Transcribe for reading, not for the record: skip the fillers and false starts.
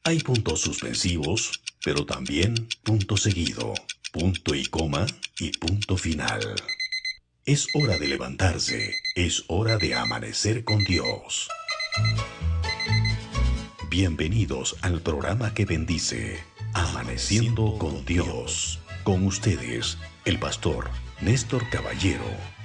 Hay puntos suspensivos, pero también punto seguido, punto y coma y punto final. Es hora de levantarse, es hora de amanecer con Dios. Bienvenidos al programa que bendice, Amaneciendo con Dios. Con ustedes, el pastor Néstor Caballero